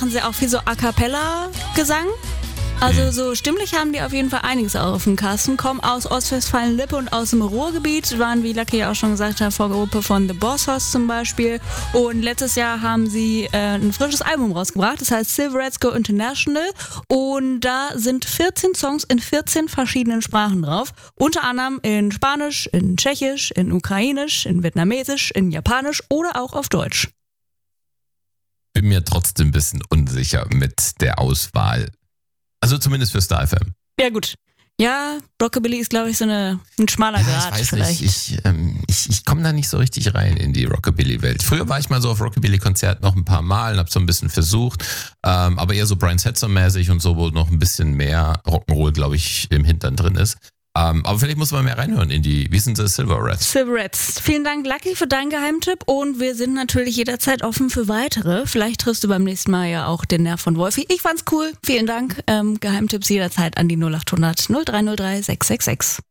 Machen sie auch viel so A-Cappella-Gesang. Also so stimmlich haben die auf jeden Fall einiges auf dem Kasten. Kommen aus Ostwestfalen-Lippe und aus dem Ruhrgebiet. Waren, wie Lucky auch schon gesagt hat, Vorgruppe von The Boss Hoss zum Beispiel. Und letztes Jahr haben sie ein frisches Album rausgebracht. Das heißt Silverettes Go International. Und da sind 14 Songs in 14 verschiedenen Sprachen drauf. Unter anderem in Spanisch, in Tschechisch, in Ukrainisch, in Vietnamesisch, in Japanisch oder auch auf Deutsch. Bin mir trotzdem ein bisschen unsicher mit der Auswahl. Also zumindest für Star FM. Ja gut. Ja, Rockabilly ist, glaube ich, so ein schmaler Grat ich weiß vielleicht. nicht. Ich komme da nicht so richtig rein in die Rockabilly-Welt. Früher war ich mal so auf Rockabilly-Konzerten noch ein paar Mal und habe so ein bisschen versucht, aber eher so Brian Setzer-mäßig und so, wo noch ein bisschen mehr Rock'n'Roll, glaube ich, im Hintern drin ist. Aber vielleicht muss man mehr reinhören in die, wie sind sie, Silverettes? Silverettes. Vielen Dank, Lucky, für deinen Geheimtipp und wir sind natürlich jederzeit offen für weitere. Vielleicht triffst du beim nächsten Mal ja auch den Nerv von Wolfi. Ich fand's cool. Vielen Dank. Geheimtipps jederzeit an die 0800 0303 666.